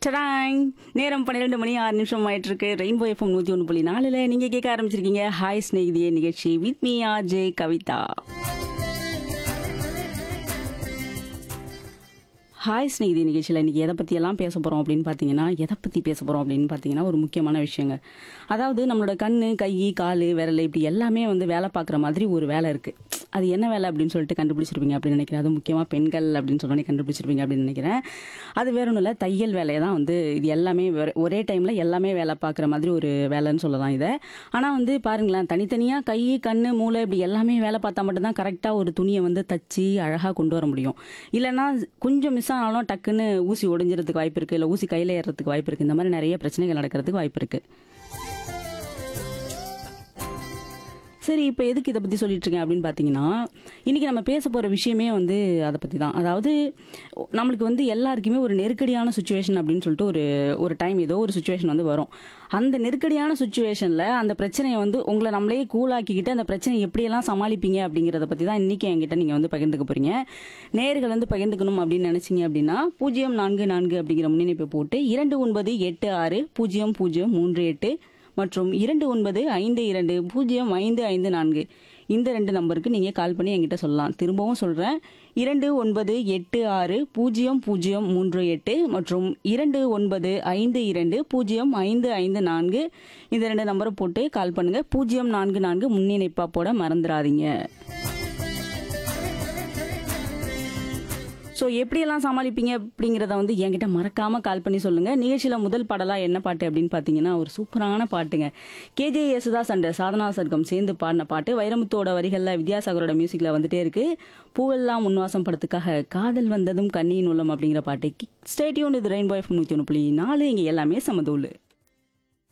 டடாங்! நேரம் 12 மணி 6 நிமிஷம் ஆயிட்டிருக்கு. ரெயின்போ எஃப்எம் 101.4ல நீங்க கேட்க ஆரம்பிச்சிருக்கீங்க. ஹாய் ஸ்நேகிதியே நிகழ்ச்சி with me RJ Kavitha. Hi Snehithi நிகழ்ச்சியில் இன்றைக்கி எதை பற்றியெல்லாம் பேச போகிறோம் அப்படின்னு பார்த்தீங்கன்னா, ஒரு முக்கியமான விஷயங்க. அதாவது நம்மளோட கண், கை, கால், விரல் இப்படி எல்லாமே வந்து வேலை பார்க்குற மாதிரி ஒரு வேலை இருக்குது. அது என்ன வேலை அப்படின்னு சொல்லிட்டு கண்டுபிடிச்சிருப்பீங்க அப்படின்னு நினைக்கிறேன். அது முக்கியமாக பெண்கள் அப்படின்னு சொல்லி கண்டுபிடிச்சிருப்பீங்க அப்படின்னு நினைக்கிறேன். அது வேற ஒன்றும் இல்லை, தையல் வேலையை தான் வந்து இது எல்லாமே ஒரே டைமில் எல்லாமே வேலை பார்க்குற மாதிரி ஒரு வேலைன்னு சொல்லலாம் இதை. ஆனால் வந்து பாருங்களேன், தனித்தனியாக கை, கண், மூளை இப்படி எல்லாமே வேலை பார்த்தா மட்டும்தான் கரெக்டாக ஒரு துணியை வந்து தச்சு அழகாக கொண்டு வர முடியும். இல்லைன்னா கொஞ்சம் மிஸ் ஆனாலும் டக்குன்னு ஊசி ஒடிஞ்சிறதுக்கு வாய்ப்பு இருக்குது, இல்லை ஊசி கையில் ஏறுறதுக்கு வாய்ப்பு இருக்குது. இந்த மாதிரி நிறைய பிரச்சனைகள் நடக்கிறதுக்கு வாய்ப்பு இருக்குது. சரி, இப்போ எதுக்கு இதை பற்றி சொல்லிட்டு இருக்கேன் அப்படின்னு பார்த்தீங்கன்னா, இன்றைக்கி நம்ம பேச போகிற விஷயமே வந்து அதை பற்றி தான். அதாவது நம்மளுக்கு வந்து எல்லாருக்குமே ஒரு நெருக்கடியான சுச்சுவேஷன் அப்படின்னு சொல்லிட்டு ஒரு டைம் ஏதோ ஒரு சுச்சுவேஷன் வந்து வரும். அந்த நெருக்கடியான சுச்சுவேஷனில் அந்த பிரச்சனையை வந்து உங்களை நம்மளே கூலாக்கிக்கிட்டு அந்த பிரச்சனையை எப்படியெல்லாம் சமாளிப்பீங்க அப்படிங்கிறத பற்றி தான் இன்றைக்கி என்கிட்ட நீங்கள் வந்து பகிர்ந்துக்க போகிறீங்க. நேயர்கள் வந்து பகிர்ந்துக்கணும் அப்படின்னு நினச்சிங்க அப்படின்னா 044 அப்படிங்கிற முன்னிணைப்பை போட்டு 29860038 மற்றும் 2952055554 இந்த 2 நம்பருக்கு நீங்கள் கால் பண்ணி என்கிட்ட சொல்லலாம். திரும்பவும் சொல்கிறேன், 29860038 மற்றும் 2952055554 இந்த 2 நம்பரை போட்டு கால் பண்ணுங்கள். 044 முன்னிணைப்பா போட மறந்துடாதீங்க. ஸோ எப்படியெல்லாம் சமாளிப்பீங்க அப்படிங்கிறத வந்து என்கிட்ட மறக்காமல் கால் பண்ணி சொல்லுங்கள். நிகழ்ச்சியில் முதல் பாடலாக என்ன பாட்டு அப்படின்னு பார்த்தீங்கன்னா, ஒரு சூப்பரான பாட்டுங்க. கேஜே யேசுதாஸ் அண்ட் சாதனா சர்க்கம் சேர்ந்து பாடின பாட்டு. வைரமுத்தோட வரிகளில் வித்யாசாகரோட மியூசிக்கில் வந்துட்டே இருக்கு. பூவெல்லாம் உன்வாசம் படத்துக்காக காதல் வந்ததும் கண்ணியின் உள்ளம் அப்படிங்கிற பாட்டு. Stay tuned with rainbow FM 101.4. இங்கே எல்லாமே சமதூள்.